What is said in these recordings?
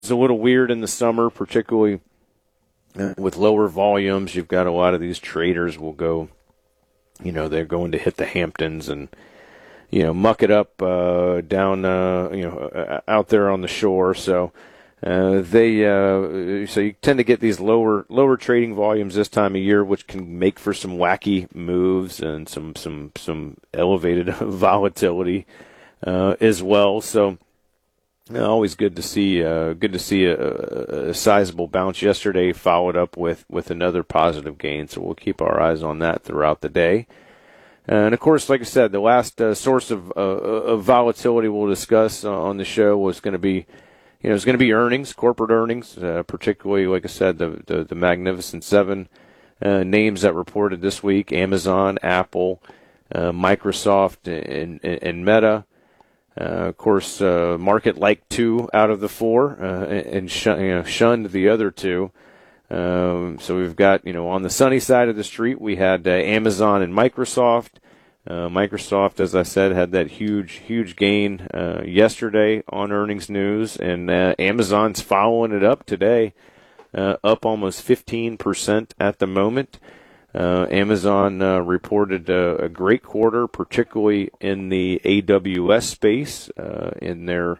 a little weird in the summer, particularly with lower volumes. You've got a lot of these traders will go, they're going to hit the Hamptons and, muck it up down, out there on the shore. So so you tend to get these lower trading volumes this time of year, which can make for some wacky moves and some elevated volatility as well. So always good to see a sizable bounce yesterday, followed up with another positive gain. So we'll keep our eyes on that throughout the day. And of course, like I said, the last source of volatility we'll discuss on the show was going to be, it's going to be earnings, corporate earnings, particularly, like I said, the Magnificent Seven names that reported this week: Amazon, Apple, Microsoft, and Meta. Of course, market liked 2 out of the 4 and shunned the other 2. So we've got, on the sunny side of the street, we had Amazon and Microsoft. Microsoft, as I said, had that huge gain yesterday on earnings news, and Amazon's following it up today, up almost 15% at the moment. Amazon reported a great quarter, particularly in the AWS space, in their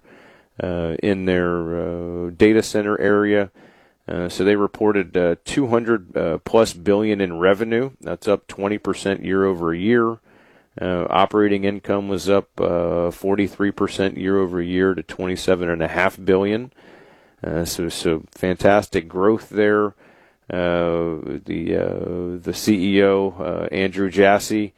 data center area. So they reported 200 plus billion in revenue. That's up 20% year over year. Operating income was up 43% year over year to 27.5 billion. So fantastic growth there. The CEO Andrew Jassy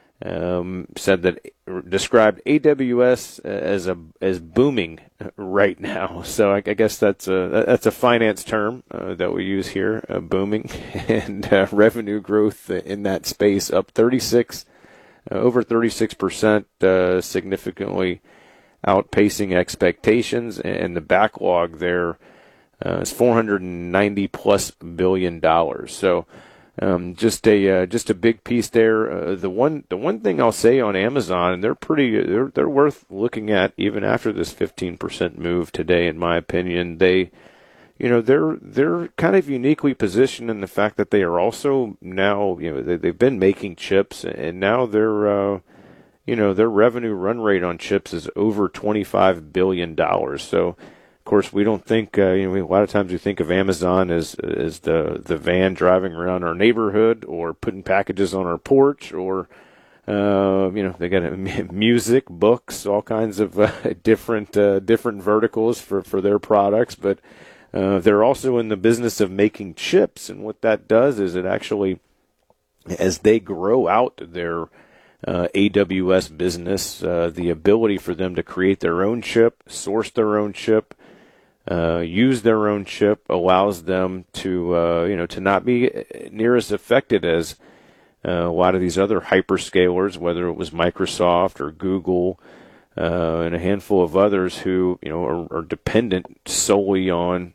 described AWS as booming right now. So I guess that's a finance term that we use here, booming, and revenue growth in that space up over 36%, significantly outpacing expectations, and the backlog there is $490 plus billion. So just a big piece there. The one thing I'll say on Amazon, they're worth looking at even after this 15% move today, in my opinion. They're kind of uniquely positioned in the fact that they are also now, they've been making chips, and now their revenue run rate on chips is over $25 billion. So, of course, we don't think, a lot of times we think of Amazon as the van driving around our neighborhood or putting packages on our porch, or, they got music, books, all kinds of different verticals for their products, but they're also in the business of making chips, and what that does is it actually, as they grow out their AWS business, the ability for them to create their own chip, source their own chip, use their own chip, allows them to not be near as affected as a lot of these other hyperscalers, whether it was Microsoft or Google, and a handful of others who are dependent solely on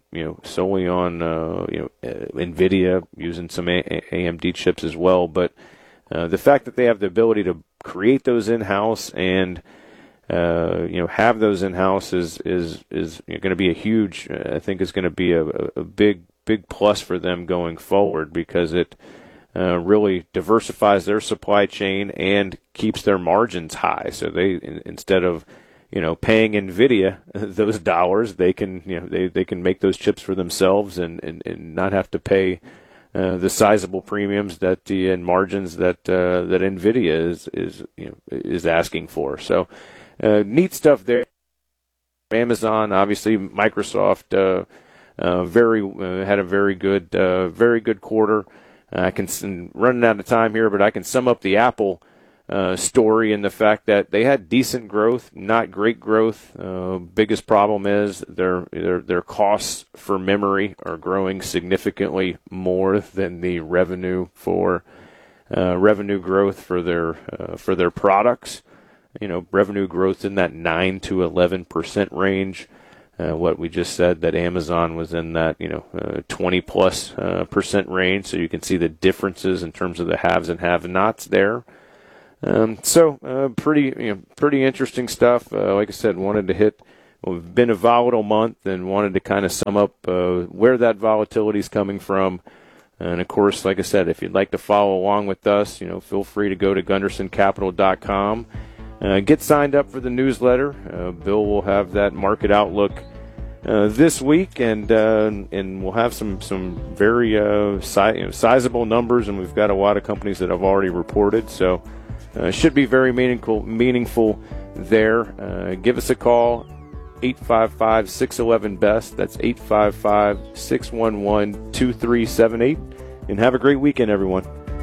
NVIDIA, using some AMD chips as well. But the fact that they have the ability to create those in-house and have those in-house is going to be a huge, I think is going to be a big plus for them going forward, because it really diversifies their supply chain and keeps their margins high. So they, instead of paying NVIDIA those dollars, they can they can make those chips for themselves and not have to pay the sizable premiums and margins that NVIDIA is asking for. So neat stuff there. Amazon, obviously, Microsoft, had a very good quarter. I can, running out of time here, but I can sum up the Apple story in the fact that they had decent growth, not great growth. Biggest problem is their costs for memory are growing significantly more than the revenue growth for their products. Revenue growth in that 9 to 11% range. What we just said, that Amazon was in that 20 plus percent range, so you can see the differences in terms of the haves and have-nots there. So pretty interesting stuff. Like I said, wanted to hit We've been a volatile month and wanted to kind of sum up where that volatility is coming from. And, of course, like I said, if you'd like to follow along with us, feel free to go to GundersonCapital.com. Get signed up for the newsletter. Bill will have that market outlook this week, and we'll have some very sizable numbers, and we've got a lot of companies that have already reported. So it should be very meaningful there. Give us a call. 855-611-BEST. That's 855-611-2378. And have a great weekend, everyone.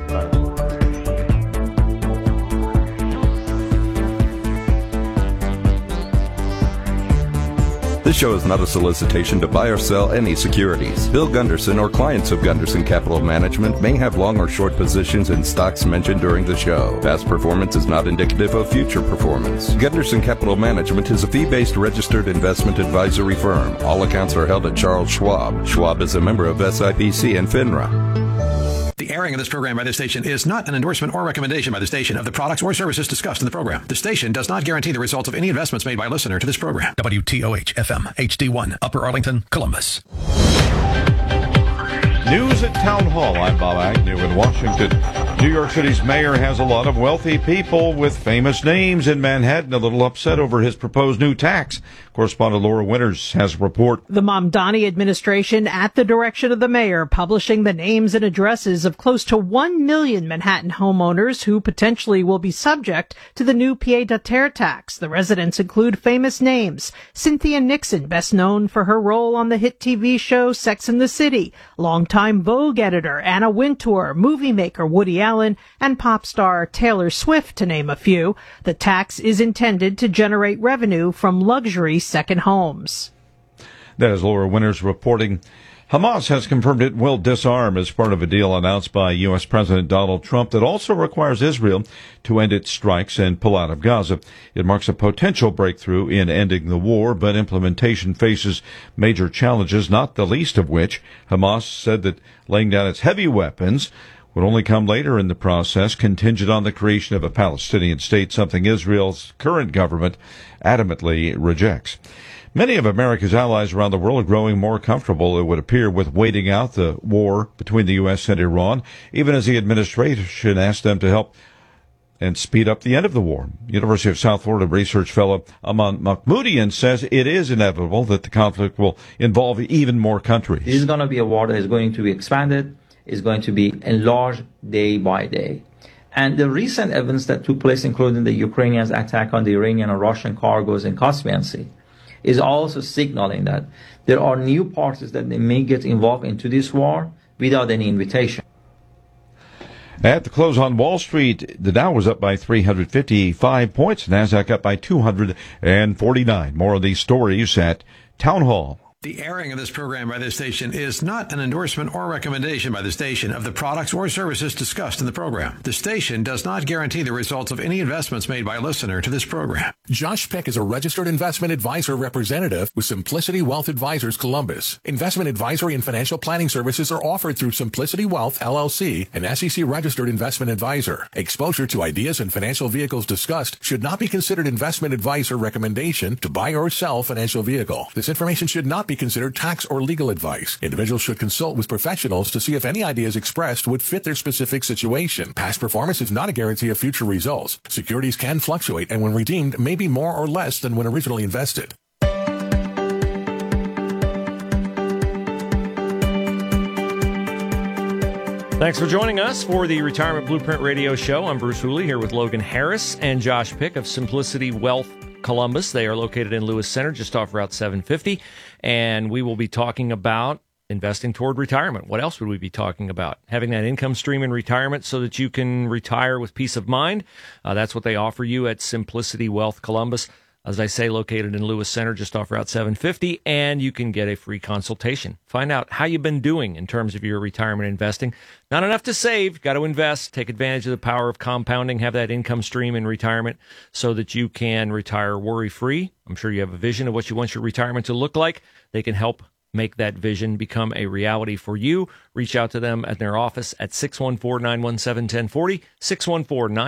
This show is not a solicitation to buy or sell any securities. Bill Gunderson or clients of Gunderson Capital Management may have long or short positions in stocks mentioned during the show. Past performance is not indicative of future performance. Gunderson Capital Management is a fee-based registered investment advisory firm. All accounts are held at Charles Schwab. Schwab is a member of SIPC and FINRA. The airing of this program by this station is not an endorsement or recommendation by the station of the products or services discussed in the program. The station does not guarantee the results of any investments made by a listener to this program. WTOH FM HD1 Upper Arlington, Columbus. News at Town Hall. I'm Bob Agnew in Washington. New York City's mayor has a lot of wealthy people with famous names in Manhattan a little upset over his proposed new tax. Correspondent Laura Winters has a report. The Mamdani administration, at the direction of the mayor, publishing the names and addresses of close to 1 million Manhattan homeowners who potentially will be subject to the new pied-à-terre tax. The residents include famous names: Cynthia Nixon, best known for her role on the hit TV show Sex and the City, longtime Vogue editor Anna Wintour, movie maker Woody Allen, and pop star Taylor Swift, to name a few. The tax is intended to generate revenue from luxury second homes. That is Laura Winters reporting. Hamas has confirmed it will disarm as part of a deal announced by U.S. President Donald Trump that also requires Israel to end its strikes and pull out of Gaza. It marks a potential breakthrough in ending the war, but implementation faces major challenges, not the least of which Hamas said that laying down its heavy weapons would only come later in the process, contingent on the creation of a Palestinian state, something Israel's current government adamantly rejects. Many of America's allies around the world are growing more comfortable, it would appear, with waiting out the war between the U.S. and Iran, even as the administration asked them to help and speed up the end of the war. University of South Florida research fellow Aman Mahmoodian says it is inevitable that the conflict will involve even more countries. This is going to be a war that is going to be expanded, is going to be enlarged day by day. And the recent events that took place, including the Ukrainians' attack on the Iranian and Russian cargoes in Caspian Sea, is also signaling that there are new parties that they may get involved into this war without any invitation. At the close on Wall Street, the Dow was up by 355 points, NASDAQ up by 249. More of these stories at Town Hall. The airing of this program by this station is not an endorsement or recommendation by the station of the products or services discussed in the program. The station does not guarantee the results of any investments made by a listener to this program. Josh Peck is a registered investment advisor representative with Simplicity Wealth Advisors Columbus. Investment advisory and financial planning services are offered through Simplicity Wealth, LLC, an SEC registered investment advisor. Exposure to ideas and financial vehicles discussed should not be considered investment advice or recommendation to buy or sell financial vehicle. This information should not be considered tax or legal advice. Individuals should consult with professionals to see if any ideas expressed would fit their specific situation. Past performance is not a guarantee of future results. Securities can fluctuate and when redeemed may be more or less than when originally invested. Thanks for joining us for the Retirement Blueprint Radio Show. I'm Bruce Hooley here with Logan Harris and Josh Pick of Simplicity Wealth Columbus. They are located in Lewis Center, just off Route 750, and we will be talking about investing toward retirement. What else would we be talking about? Having that income stream in retirement so that you can retire with peace of mind. That's what they offer you at Simplicity Wealth Columbus. As I say, located in Lewis Center, just off Route 750, and you can get a free consultation. Find out how you've been doing in terms of your retirement investing. Not enough to save, got to invest. Take advantage of the power of compounding. Have that income stream in retirement so that you can retire worry-free. I'm sure you have a vision of what you want your retirement to look like. They can help make that vision become a reality for you. Reach out to them at their office at 614-917-1040,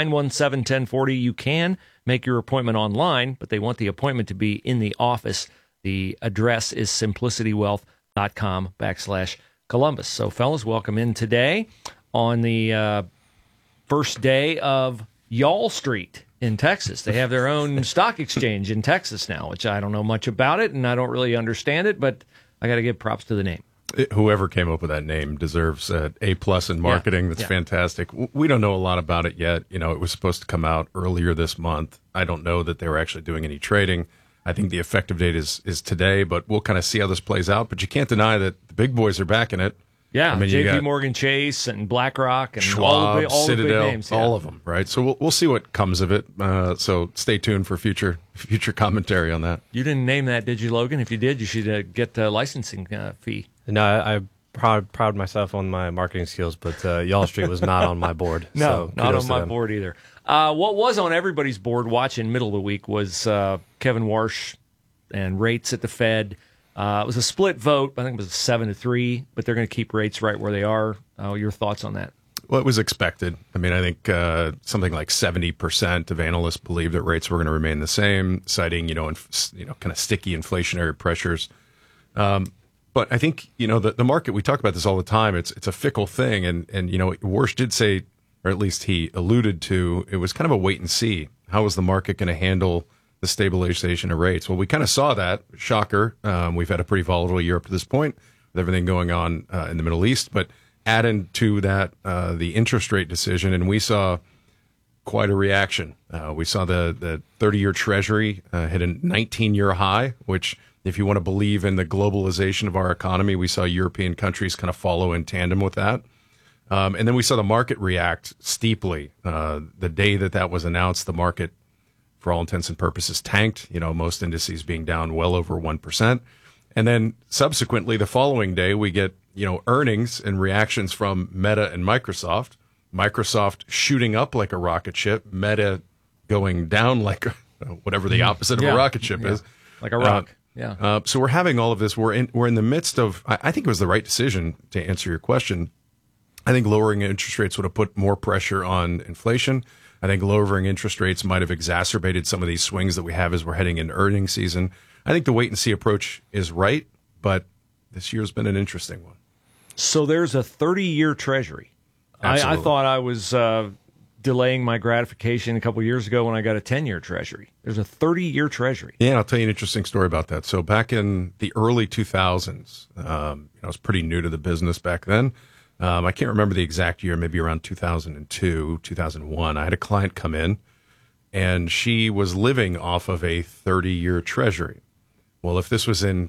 614-917-1040. You can make your appointment online, but they want the appointment to be in the office The address is simplicitywealth.com/Columbus. So, fellas, welcome in today on the first day of Y'all Street in Texas. They have their own stock exchange in Texas now, which I don't know much about it, and I don't really understand it, but I got to give props to the name. Whoever came up with that name deserves an A+ in marketing. That's fantastic. We don't know a lot about it yet. You know, it was supposed to come out earlier this month. I don't know that they were actually doing any trading. I think the effective date is today, but we'll kind of see how this plays out. But you can't deny that the big boys are backing it. Yeah, I mean, JP Morgan Chase and BlackRock and Schwab, all Citadel, the big names, all of them, right? So we'll see what comes of it. So stay tuned for future commentary on that. You didn't name that, did you, Logan? If you did, you should get a licensing fee. No, I proud myself on my marketing skills, but Y'all Street was not on my board. No, so not on my board either. What was on everybody's board watching middle of the week was Kevin Warsh and rates at the Fed. It was a split vote. I think it was 7-3, but they're going to keep rates right where they are. Your thoughts on that? Well, it was expected. I mean, I think something like 70% of analysts believe that rates were going to remain the same, citing kind of sticky inflationary pressures. But I think the market. We talk about this all the time. It's a fickle thing, and Warsh did say, or at least he alluded to, it was kind of a wait and see. How is the market going to handle the stabilization of rates? Well, we kind of saw that. Shocker. We've had a pretty volatile year up to this point with everything going on in the Middle East. But add into that the interest rate decision, and we saw quite a reaction. We saw the 30-year Treasury hit a 19-year high, which, if you want to believe in the globalization of our economy, we saw European countries kind of follow in tandem with that. And then we saw the market react steeply. The day that was announced, the market, for all intents and purposes, tanked, most indices being down well over 1%. And then subsequently, the following day, we get, earnings and reactions from Meta and Microsoft. Microsoft shooting up like a rocket ship, Meta going down like whatever the opposite of a rocket ship is. Like a rock. So we're having all of this. We're in the midst of, I think it was the right decision, to answer your question. I think lowering interest rates would have put more pressure on inflation. I think lowering interest rates might have exacerbated some of these swings that we have as we're heading into earnings season. I think the wait-and-see approach is right, but this year's been an interesting one. So there's a 30-year Treasury. I thought I was delaying my gratification a couple years ago when I got a 10-year Treasury. There's a 30-year Treasury. Yeah, I'll tell you an interesting story about that. So back in the early 2000s, I was pretty new to the business back then. I can't remember the exact year, maybe around 2002, 2001. I had a client come in, and she was living off of a 30-year Treasury. Well, if this was in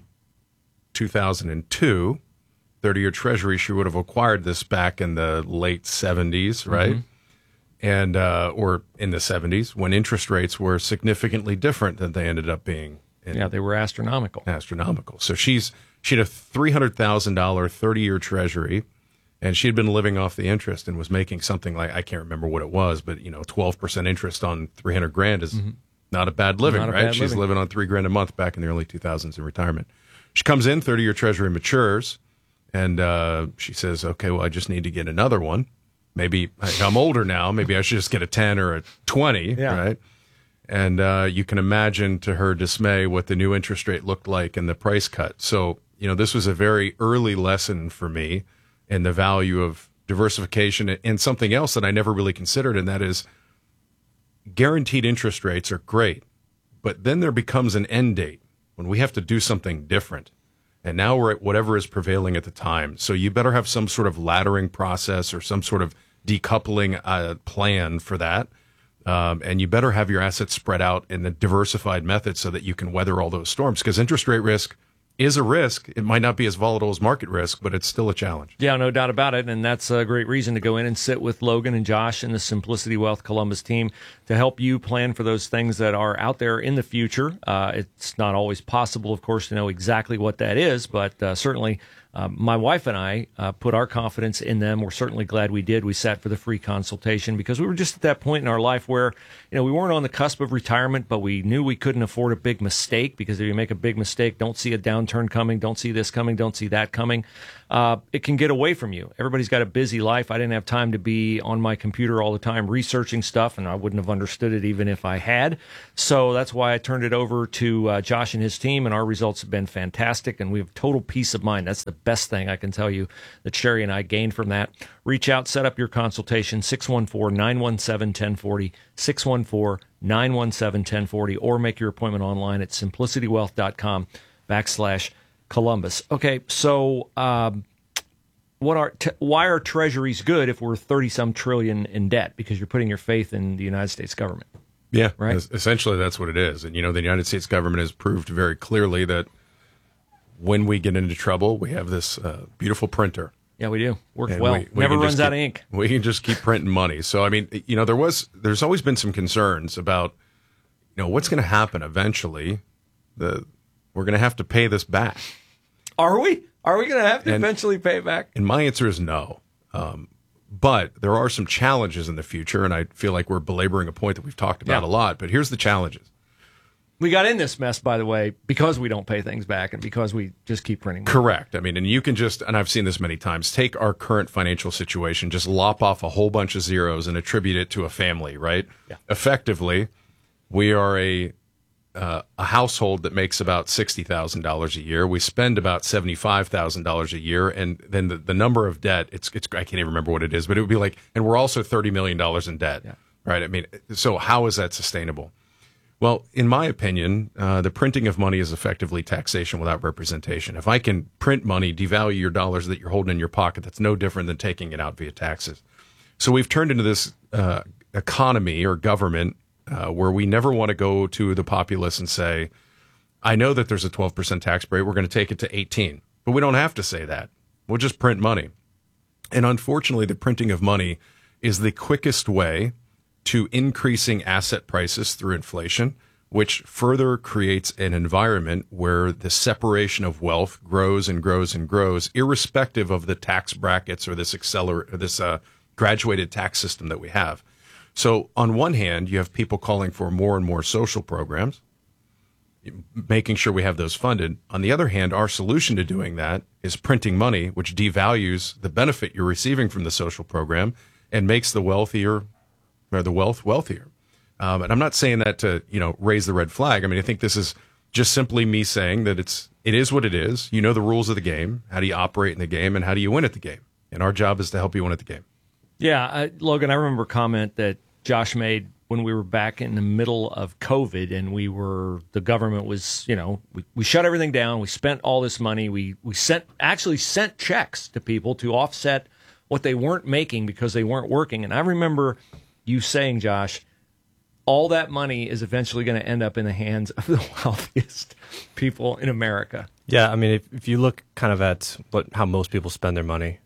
2002, 30-year Treasury, she would have acquired this back in the late 70s, right? Mm-hmm. And or in the 70s, when interest rates were significantly different than they ended up being. They were astronomical. So she had a $300,000 30-year Treasury. And she had been living off the interest and was making something like, I can't remember what it was, but 12% interest on $300,000 is not a bad living, right? She's living on $3,000 a month back in the early 2000s in retirement. She comes in, 30-year Treasury matures, and she says, "Okay, well, I just need to get another one. Maybe I'm older now. Maybe I should just get a 10 or a 20, right?" And you can imagine, to her dismay, what the new interest rate looked like and the price cut. So this was a very early lesson for me and the value of diversification, and something else that I never really considered, and that is guaranteed interest rates are great, but then there becomes an end date when we have to do something different. And now we're at whatever is prevailing at the time. So you better have some sort of laddering process or some sort of decoupling plan for that. And you better have your assets spread out in a diversified method so that you can weather all those storms, because interest rate risk is a risk. It might not be as volatile as market risk, but it's still a challenge. Yeah, no doubt about it. And that's a great reason to go in and sit with Logan and Josh and the Simplicity Wealth Columbus team to help you plan for those things that are out there in the future. It's not always possible, of course, to know exactly what that is, but certainly My wife and I put our confidence in them. We're certainly glad we did. We sat for the free consultation because we were just at that point in our life where, we weren't on the cusp of retirement, but we knew we couldn't afford a big mistake, because if you make a big mistake, don't see a downturn coming, don't see this coming, don't see that coming, it can get away from you. Everybody's got a busy life. I didn't have time to be on my computer all the time researching stuff, and I wouldn't have understood it even if I had. So that's why I turned it over to Josh and his team, and our results have been fantastic, and we have total peace of mind. That's the best thing I can tell you that Sherry and I gained from that. Reach out, set up your consultation, 614-917-1040, 614-917-1040, or make your appointment online at simplicitywealth.com/Columbus. Okay, so why are treasuries good if we're 30-some trillion in debt? Because you're putting your faith in the United States government. Yeah, right? Essentially that's what it is. And, the United States government has proved very clearly that when we get into trouble, we have this beautiful printer. Yeah, we do. Works well. Never runs out of ink. We can just keep printing money. So, I mean, there's always been some concerns about, what's going to happen eventually. We're going to have to pay this back. Are we? Are we going to have to eventually pay it back? And my answer is no. But there are some challenges in the future, and I feel like we're belaboring a point that we've talked about a lot. But here's the challenges. We got in this mess, by the way, because we don't pay things back and because we just keep printing money. Correct. I mean, and you can just, and I've seen this many times, take our current financial situation, just lop off a whole bunch of zeros and attribute it to a family, right? Yeah. Effectively, we are a household that makes about $60,000 a year. We spend about $75,000 a year, and then the number of debt, it's I can't even remember what it is, but it would be like, and we're also $30 million in debt, right? I mean, so how is that sustainable? Well, in my opinion, the printing of money is effectively taxation without representation. If I can print money, devalue your dollars that you're holding in your pocket, that's no different than taking it out via taxes. So we've turned into this economy or government where we never want to go to the populace and say, I know that there's a 12% tax rate, we're going to take it to 18. But we don't have to say that. We'll just print money. And unfortunately, the printing of money is the quickest way to increasing asset prices through inflation, which further creates an environment where the separation of wealth grows and grows and grows, irrespective of the tax brackets or this graduated tax system that we have. So on one hand, you have people calling for more and more social programs, making sure we have those funded. On the other hand, our solution to doing that is printing money, which devalues the benefit you're receiving from the social program and makes the wealthier or the wealthier. And I'm not saying that to, raise the red flag. I mean, I think this is just simply me saying that it is what it is. You know the rules of the game. How do you operate in the game, and how do you win at the game? And our job is to help you win at the game. Yeah, Logan, I remember a comment that Josh made when we were back in the middle of COVID, and the government was, we shut everything down. We spent all this money. We actually sent checks to people to offset what they weren't making because they weren't working. And I remember you saying, Josh, all that money is eventually going to end up in the hands of the wealthiest people in America. Yeah, I mean, if you look kind of at how most people spend their money,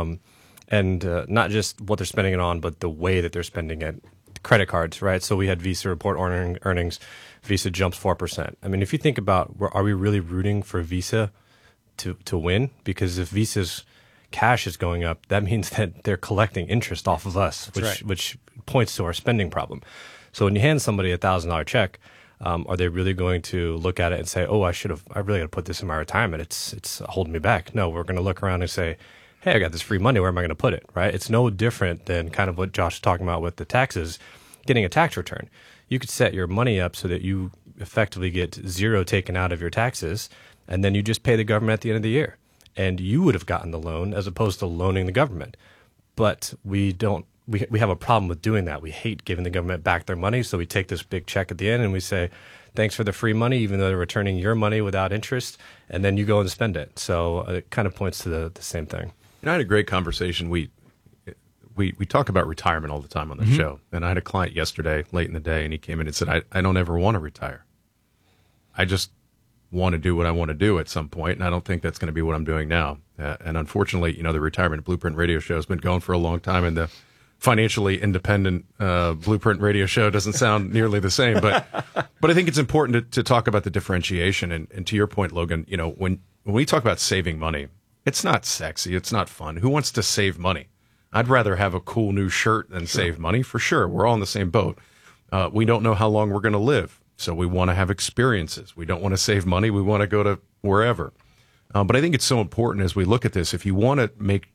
and not just what they're spending it on, but the way that they're spending it. Credit cards, right? So we had Visa report earnings. Visa jumps 4%. I mean, if you think about, are we really rooting for Visa to win? Because if Visa's cash is going up, that means that they're collecting interest off of us, which points to our spending problem. So when you hand somebody a $1,000 check, are they really going to look at it and say, "Oh, I really got to put this in my retirement. It's holding me back"? No, we're going to look around and say, "Hey, I got this free money. Where am I going to put it?" Right? It's no different than kind of what Josh is talking about with the taxes, getting a tax return. You could set your money up so that you effectively get zero taken out of your taxes, and then you just pay the government at the end of the year. And you would have gotten the loan as opposed to loaning the government. But we don't. We have a problem with doing that. We hate giving the government back their money, so we take this big check at the end and we say, "Thanks for the free money," even though they're returning your money without interest, and then you go and spend it. So it kind of points to the same thing. I had a great conversation. We talk about retirement all the time on the show. And I had a client yesterday, late in the day, and he came in and said, I don't ever want to retire. I just want to do what I want to do at some point, and I don't think that's going to be what I'm doing now. And unfortunately, the Retirement Blueprint radio show has been going for a long time, and the financially independent Blueprint radio show doesn't sound nearly the same. But I think it's important to talk about the differentiation. And to your point, Logan, when we talk about saving money, It's not sexy. It's not fun. Who wants to save money? I'd rather have a cool new shirt than save money, for sure. We're all in the same boat. We don't know how long we're going to live, so we want to have experiences. We don't want to save money. We want to go to wherever. But I think it's so important as we look at this. If you want to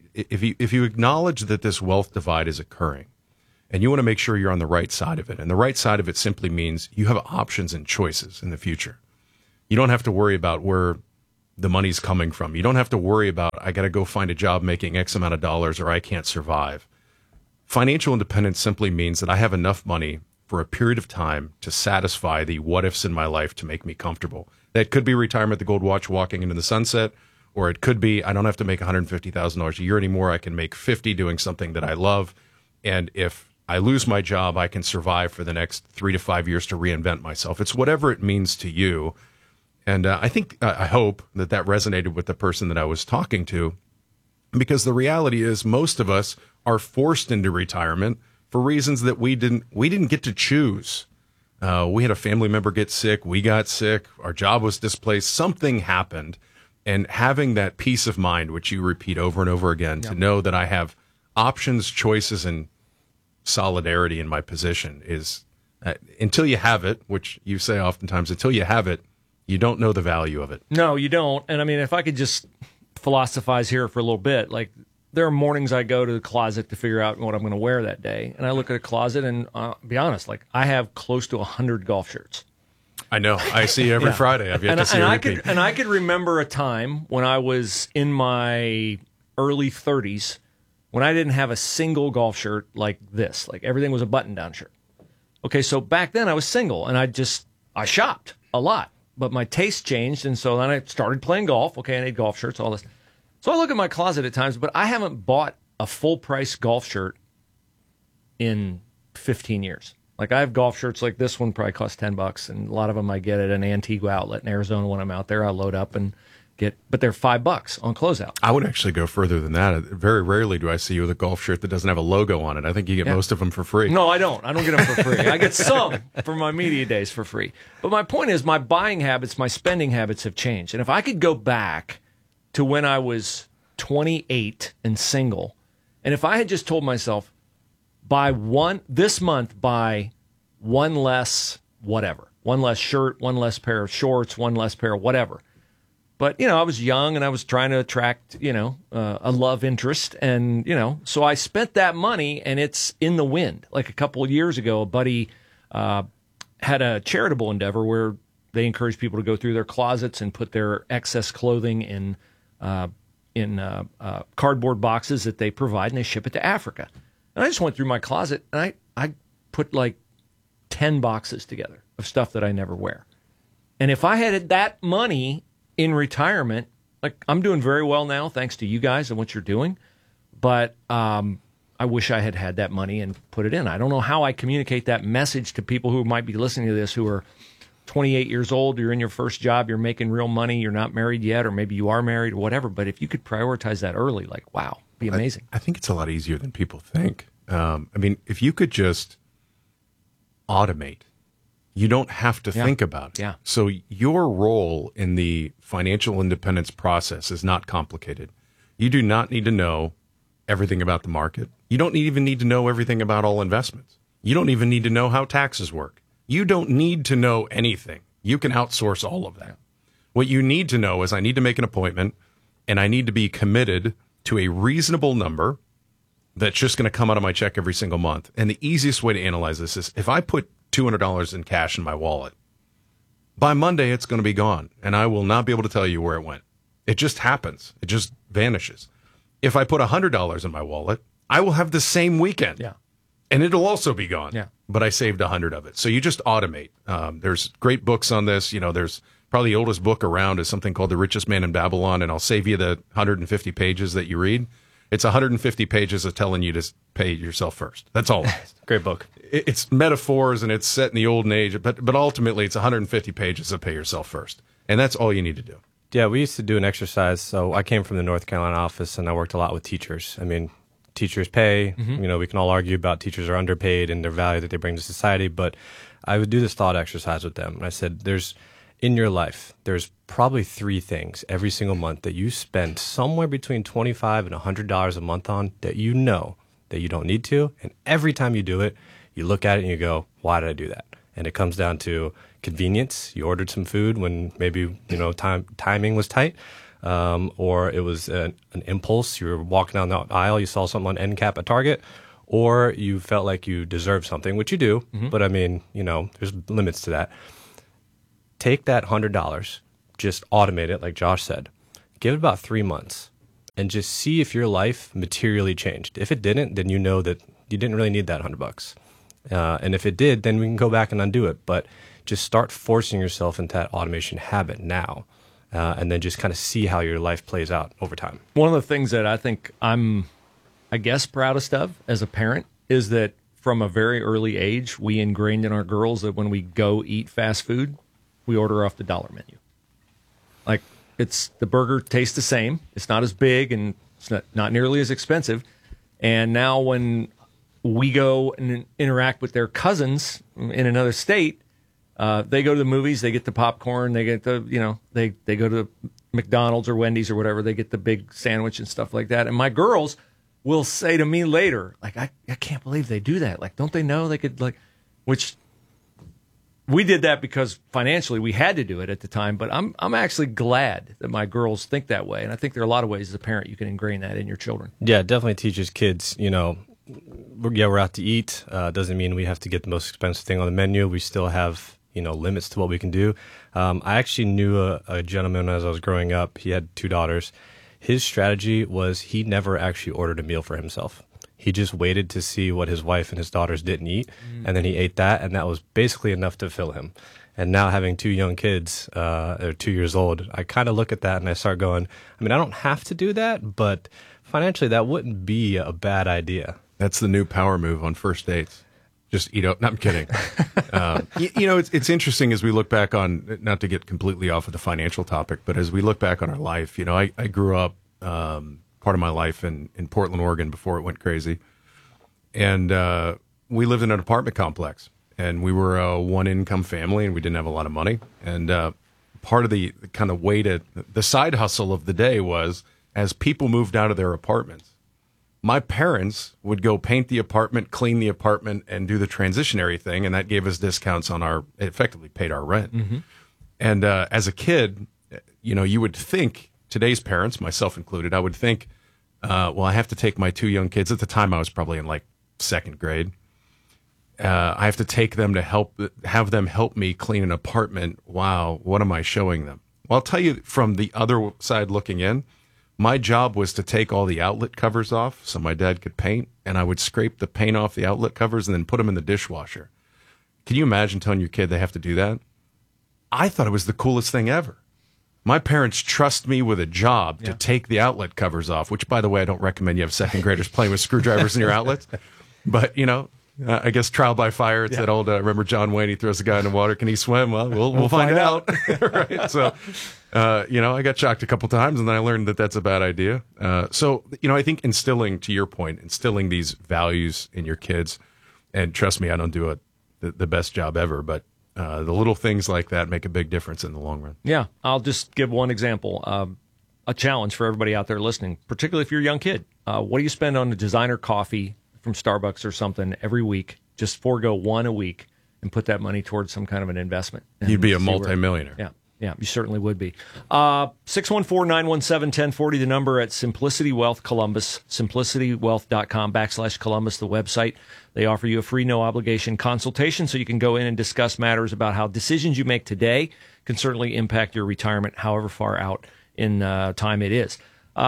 if you acknowledge that this wealth divide is occurring, and you want to make sure you're on the right side of it, and the right side of it simply means you have options and choices in the future. You don't have to worry about where the money's coming from. You don't have to worry about, I got to go find a job making X amount of dollars or I can't survive. Financial independence simply means that I have enough money for a period of time to satisfy the what ifs in my life to make me comfortable. That could be retirement, the gold watch, walking into the sunset, or it could be I don't have to make $150,000 a year anymore. I can make 50 doing something that I love. And if I lose my job, I can survive for the next 3 to 5 years to reinvent myself. It's whatever it means to you. And I hope that resonated with the person that I was talking to, because the reality is most of us are forced into retirement for reasons that we didn't get to choose. We had a family member get sick. We got sick. Our job was displaced. Something happened. And having that peace of mind, which you repeat over and over again, to know that I have options, choices, and solidarity in my position is until you have it, which you say oftentimes, until you have it, you don't know the value of it. No, you don't. And I mean, if I could just philosophize here for a little bit, like there are mornings I go to the closet to figure out what I'm going to wear that day. And I look at a closet and be honest, like I have close to 100 golf shirts. I know. I see every Friday. I've yet to see a repeat. And I could remember a time when I was in my early 30s when I didn't have a single golf shirt like this. Like everything was a button-down shirt. Okay, so back then I was single and I shopped a lot. But my taste changed, and so then I started playing golf. Okay, I need golf shirts, all this. So I look at my closet at times, but I haven't bought a full-price golf shirt in 15 years. Like, I have golf shirts like this one probably costs $10, and a lot of them I get at an Antigua outlet in Arizona when I'm out there. I load up and get, but they're $5 on closeout. I would actually go further than that. Very rarely do I see you with a golf shirt that doesn't have a logo on it. I think you get most of them for free. No, I don't. I don't get them for free. I get some for my media days for free. But my point is my buying habits, my spending habits have changed. And if I could go back to when I was 28 and single, and if I had just told myself, this month, buy one less whatever, one less shirt, one less pair of shorts, one less pair of whatever. But, I was young and I was trying to attract, a love interest. And, so I spent that money and it's in the wind. Like a couple of years ago, a buddy had a charitable endeavor where they encourage people to go through their closets and put their excess clothing in cardboard boxes that they provide, and they ship it to Africa. And I just went through my closet and I put like 10 boxes together of stuff that I never wear. And if I had that money in retirement, like I'm doing very well now, thanks to you guys and what you're doing. But I wish I had that money and put it in. I don't know how I communicate that message to people who might be listening to this who are 28 years old, you're in your first job, you're making real money, you're not married yet, or maybe you are married or whatever. But if you could prioritize that early, like, wow, it'd be amazing. I think it's a lot easier than people think. If you could just automate, you don't have to think about it. Yeah. So your role in the financial independence process is not complicated. You do not need to know everything about the market. You don't even need to know everything about all investments. You don't even need to know how taxes work. You don't need to know anything. You can outsource all of that. What you need to know is I need to make an appointment and I need to be committed to a reasonable number that's just going to come out of my check every single month. And the easiest way to analyze this is if I put $200 in cash in my wallet, by Monday it's going to be gone, and I will not be able to tell you where it went. It just happens. It just vanishes. If I put $100 in my wallet, I will have the same weekend, and it'll also be gone. Yeah. But I saved 100 of it. So you just automate. There's great books on this. There's probably the oldest book around is something called The Richest Man in Babylon, and I'll save you the 150 pages that you read. It's 150 pages of telling you to pay yourself first. That's all it is. Great book. It's metaphors and it's set in the olden age, but ultimately it's 150 pages of pay yourself first. And that's all you need to do. Yeah, we used to do an exercise. So I came from the North Carolina office and I worked a lot with teachers. I mean, teachers pay. Mm-hmm. We can all argue about teachers are underpaid and their value that they bring to society. But I would do this thought exercise with them. And I said, in your life, there's probably 3 things every single month that you spend somewhere between $25 and $100 a month on that you know that you don't need to. And every time you do it, you look at it and you go, why did I do that? And it comes down to convenience. You ordered some food when maybe, timing was tight. Or it was an impulse. You were walking down the aisle, you saw something on end cap at Target, or you felt like you deserved something, which you do. But I mean, there's limits to that. Take that $100, just automate it, like Josh said. Give it about 3 months and just see if your life materially changed. If it didn't, then you know that you didn't really need that $100. And if it did, then we can go back and undo it. But just start forcing yourself into that automation habit now, and then just kind of see how your life plays out over time. One of the things that I think I'm, proudest of as a parent is that from a very early age, we ingrained in our girls that when we go eat fast food, we order off the dollar menu. Like, the burger tastes the same. It's not as big and it's not nearly as expensive. And now when we go and interact with their cousins in another state, they go to the movies, they get the popcorn, they get the, they go to McDonald's or Wendy's or whatever, they get the big sandwich and stuff like that. And my girls will say to me later, like, I can't believe they do that. Like, don't they know they could, which we did that because financially we had to do it at the time. But I'm actually glad that my girls think that way. And I think there are a lot of ways as a parent you can ingrain that in your children. Yeah, it definitely teaches kids, we're out to eat. Doesn't mean we have to get the most expensive thing on the menu. We still have, limits to what we can do. I actually knew a gentleman as I was growing up. He had 2 daughters. His strategy was he never actually ordered a meal for himself. He just waited to see what his wife and his daughters didn't eat, and then he ate that, and that was basically enough to fill him. And now having 2 young kids, they're 2 years old, I kind of look at that and I start going, I don't have to do that, but financially that wouldn't be a bad idea. That's the new power move on first dates. Just eat out. No, I'm kidding. It's interesting as we look back on, not to get completely off of the financial topic, but as we look back on our life, I grew up part of my life in Portland, Oregon before it went crazy. And we lived in an apartment complex. And we were a one-income family, and we didn't have a lot of money. And part of the kind of way the side hustle of the day was, as people moved out of their apartments, my parents would go paint the apartment, clean the apartment, and do the transitionary thing, and that gave us discounts on it effectively paid our rent. And as a kid, you would think, today's parents, myself included, I would think, I have to take my 2 young kids. At the time, I was probably in 2nd grade. I have to take them to have them help me clean an apartment. Wow, what am I showing them? Well, I'll tell you from the other side looking in, my job was to take all the outlet covers off so my dad could paint, and I would scrape the paint off the outlet covers and then put them in the dishwasher. Can you imagine telling your kid they have to do that? I thought it was the coolest thing ever. My parents trust me with a job to take the outlet covers off, which, by the way, I don't recommend you have 2nd graders playing with screwdrivers in your outlets. But, I guess trial by fire. It's that old, remember John Wayne, he throws a guy in the water. Can he swim? Well, we'll find out. Right? So, I got shocked a couple times, and then I learned that that's a bad idea. So, I think to your point, instilling these values in your kids, and trust me, I don't do the best job ever, but the little things like that make a big difference in the long run. Yeah, I'll just give one example. A challenge for everybody out there listening, particularly if you're a young kid. What do you spend on a designer coffee from Starbucks or something every week? Just forego one a week and put that money towards some kind of an investment. You'd be a multimillionaire. Yeah, you certainly would be. 614-917-1040, the number at Simplicity Wealth Columbus, simplicitywealth.com/Columbus, the website. They offer you a free, no-obligation consultation so you can go in and discuss matters about how decisions you make today can certainly impact your retirement, however far out in time it is.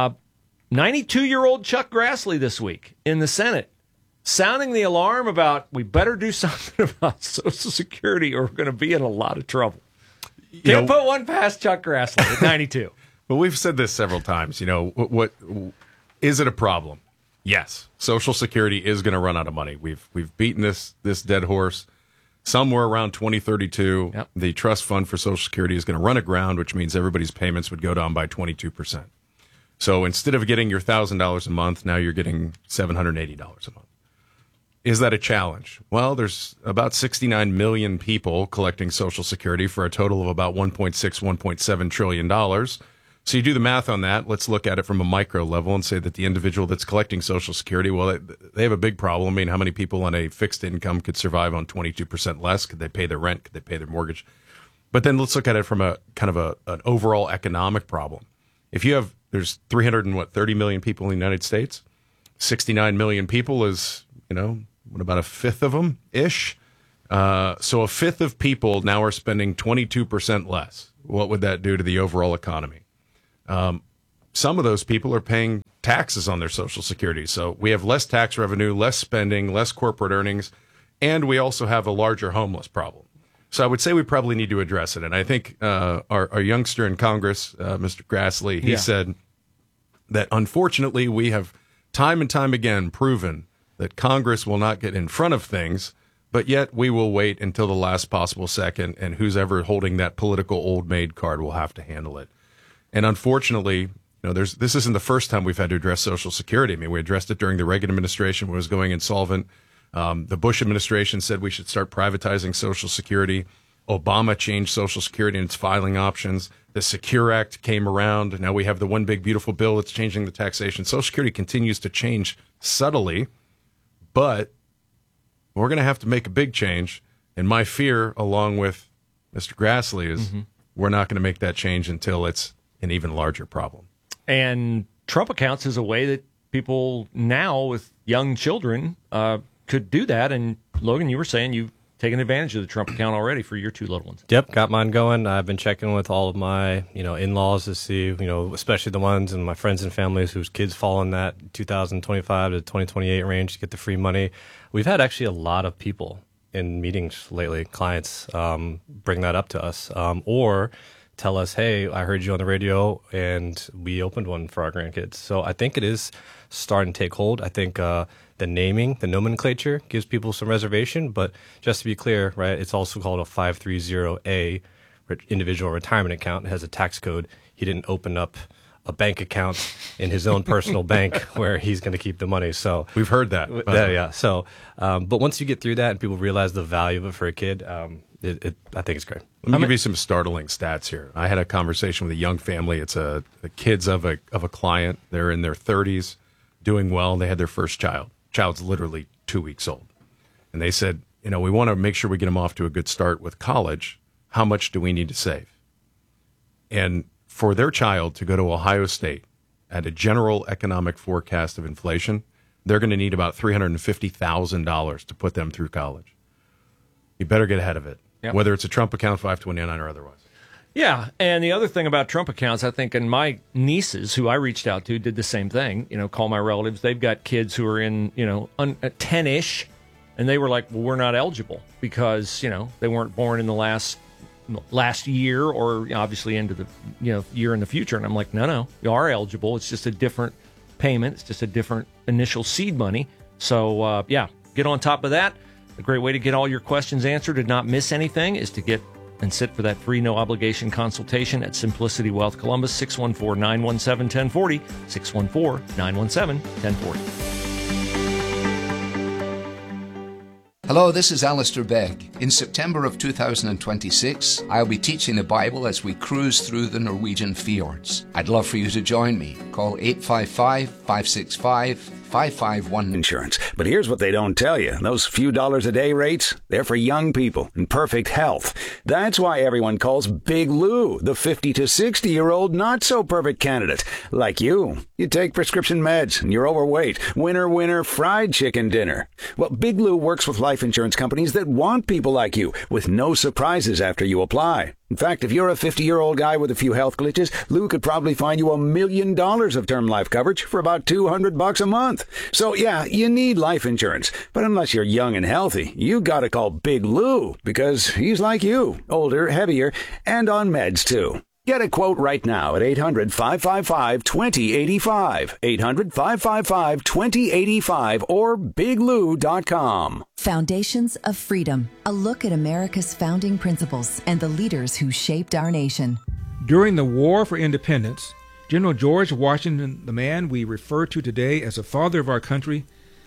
92-year-old Chuck Grassley this week in the Senate, sounding the alarm about we better do something about Social Security or we're going to be in a lot of trouble. Can't put one past Chuck Grassley at 92. Well, we've said this several times. What is it a problem? Yes, Social Security is going to run out of money. We've beaten this dead horse. Somewhere around 2032, the trust fund for Social Security is going to run aground, which means everybody's payments would go down by 22%. So instead of getting your $1,000 a month, now you're getting $780 a month. Is that a challenge? Well, there's about 69 million people collecting Social Security for a total of about $1.6, $1.7 trillion. So you do the math on that. Let's look at it from a micro level and say that the individual that's collecting Social Security, well, they have a big problem. I mean, how many people on a fixed income could survive on 22% less? Could they pay their rent? Could they pay their mortgage? But then let's look at it from a kind of an overall economic problem. If you have, there's 330 million people in the United States. 69 million people is, what about a fifth of them ish? So a fifth of people now are spending 22% less. What would that do to the overall economy? Some of those people are paying taxes on their Social Security. So we have less tax revenue, less spending, less corporate earnings, and we also have a larger homeless problem. So I would say we probably need to address it. And I think our youngster in Congress, Mr. Grassley, he said that unfortunately we have time and time again proven that Congress will not get in front of things, but yet we will wait until the last possible second, and who's ever holding that political old maid card will have to handle it. And unfortunately, this isn't the first time we've had to address Social Security. I mean, we addressed it during the Reagan administration when it was going insolvent. The Bush administration said we should start privatizing Social Security. Obama changed Social Security and its filing options. The Secure Act came around. Now we have the One Big Beautiful Bill that's changing the taxation. Social Security continues to change subtly, but we're going to have to make a big change. And my fear, along with Mr. Grassley, is we're not going to make that change until it's an even larger problem. And Trump accounts is a way that people now with young children could do that. And Logan, you were saying you've taken advantage of the Trump account already for your two little ones. Yep, got mine going. I've been checking with all of my, in-laws to see, especially the ones and my friends and families whose kids fall in that 2025 to 2028 range to get the free money. We've had actually a lot of people in meetings lately, clients bring that up to us or tell us, hey, I heard you on the radio and we opened one for our grandkids. So I think it is starting to take hold. I think the naming, the nomenclature gives people some reservation, but just to be clear, right, it's also called a 530A individual retirement account. It has a tax code. He didn't open up a bank account in his own personal bank where he's going to keep the money. So we've heard that. Yeah. So, but once you get through that and people realize the value of it for a kid, I think it's great. Let me give you some startling stats here. I had a conversation with a young family. It's the kids of a client. They're in their 30s, doing well. They had their first child. Child's literally 2 weeks old. And they said, we want to make sure we get them off to a good start with college. How much do we need to save? And for their child to go to Ohio State at a general economic forecast of inflation, they're going to need about $350,000 to put them through college. You better get ahead of it, whether it's a Trump account, 529, or otherwise. Yeah, and the other thing about Trump accounts, I think, and my nieces, who I reached out to, did the same thing. Call my relatives. They've got kids who are in, 10-ish, and they were like, well, we're not eligible because, they weren't born in the last year or obviously into the, year in the future. And I'm like, no, you are eligible. It's just a different payment. It's just a different initial seed money. So, get on top of that. A great way to get all your questions answered and not miss anything is to get and sit for that free no-obligation consultation at Simplicity Wealth Columbus, 614-917-1040, 614-917-1040. Hello, this is Alistair Begg. In September of 2026, I'll be teaching the Bible as we cruise through the Norwegian fjords. I'd love for you to join me. Call 855-565-5519. Insurance. But here's what they don't tell you. Those few dollars a day rates, they're for young people in perfect health. That's why everyone calls Big Lou the 50 to 60-year-old not-so-perfect candidate. Like you. You take prescription meds and you're overweight. Winner, fried chicken dinner. Well, Big Lou works with life insurance companies that want people like you with no surprises after you apply. In fact, if you're a 50-year-old guy with a few health glitches, Lou could probably find you $1 million of term life coverage for about $200 a month. So yeah, you need life insurance. But unless you're young and healthy, you gotta call Big Lou because he's like you, older, heavier, and on meds too. Get a quote right now at 800-555-2085, 800-555-2085, or biglou.com. Foundations of Freedom, a look at America's founding principles and the leaders who shaped our nation. During the War for Independence, General George Washington, the man we refer to today as the father of our country,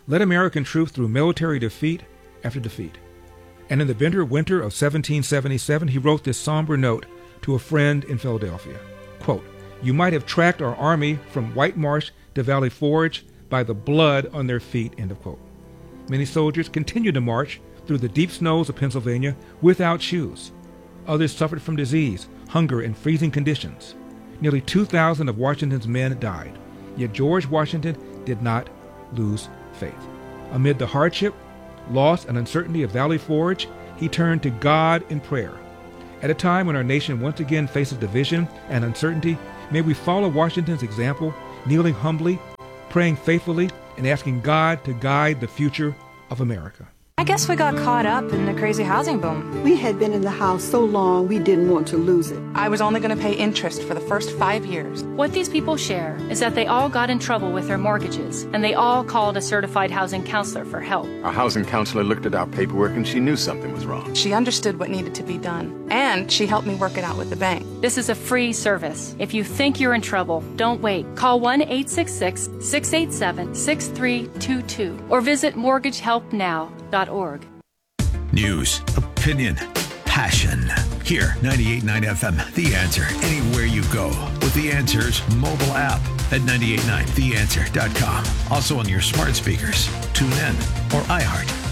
led American troops through military defeat after defeat. And in the bitter winter of 1777, he wrote this somber note to a friend in Philadelphia. Quote, "You might have tracked our army from White Marsh to Valley Forge by the blood on their feet," end of quote. Many soldiers continued to march through the deep snows of Pennsylvania without shoes. Others suffered from disease, hunger, and freezing conditions. Nearly 2,000 of Washington's men died. Yet George Washington did not lose faith. Amid the hardship, loss, and uncertainty of Valley Forge, he turned to God in prayer. At a time when our nation once again faces division and uncertainty, may we follow Washington's example, kneeling humbly, praying faithfully, and asking God to guide the future of America. I guess we got caught up in the crazy housing boom. We had been in the house so long we didn't want to lose it. I was only going to pay interest for the first 5 years. What these people share is that they all got in trouble with their mortgages, and they all called a certified housing counselor for help. Our housing counselor looked at our paperwork and she knew something was wrong. She understood what needed to be done, and she helped me work it out with the bank. This is a free service. If you think you're in trouble, don't wait. Call 1-866-687-6322 or visit mortgagehelpnow.org. News, opinion, passion. Here, 98.9 FM, The Answer. Anywhere you go with The Answer's mobile app at 989theanswer.com. Also on your smart speakers, TuneIn, or iHeart.